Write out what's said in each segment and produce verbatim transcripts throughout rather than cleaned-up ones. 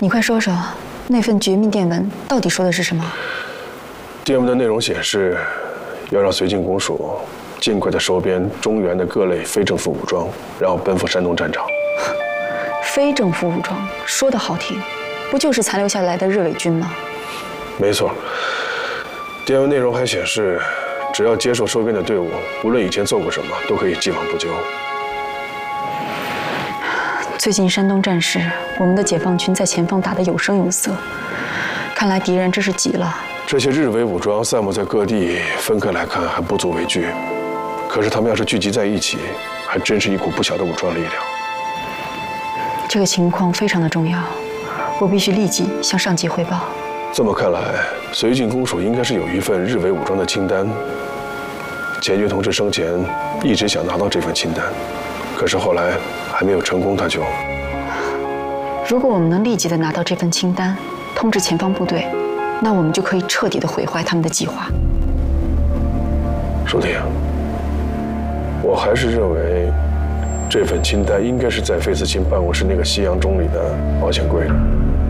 你快说说，那份绝密电文到底说的是什么？ 电文的内容显示，要让绥靖公署尽快的收编中原的各类非政府武装，然后奔赴山东战场。 非政府武装说的好听，不就是残留下来的日伪军吗？ 没错。电文内容还显示，只要接受收编的队伍，无论以前做过什么，都可以既往不咎。 最近山东战事，我们的解放军在前方打得有声有色，看来敌人真是急了。 这些日伪武装散布在各地，分开来看还不足为惧，可是他们要是聚集在一起，还真是一股不小的武装力量。 这个情况非常的重要，我必须立即向上级汇报。 这么看来，绥靖公署应该是有一份日伪武装的清单。钱觉同志生前一直想拿到这份清单，可是后来还没有成功，他就…… 如果我们能立即的拿到这份清单，通知前方部队，那我们就可以彻底的毁坏他们的计划。 书婷，我还是认为这份清单应该是在费思清办公室那个西洋钟里的保险柜里。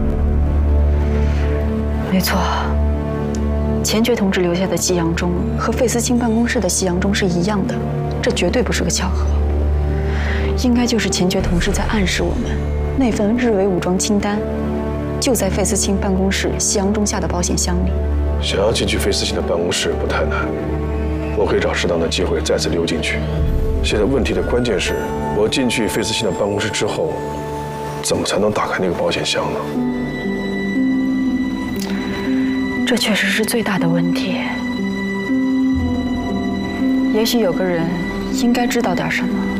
没错，钱觉同志留下的西洋钟和费思清办公室的西洋钟是一样的，这绝对不是个巧合。应该就是钱觉同志在暗示我们，那份日伪武装清单就在费思清办公室西洋钟下的保险箱里。 想要进去费思清的办公室不太难，我可以找适当的机会再次溜进去。现在问题的关键是，我进去费思清的办公室之后，怎么才能打开那个保险箱呢？ 这确实是最大的问题。也许有个人应该知道点什么。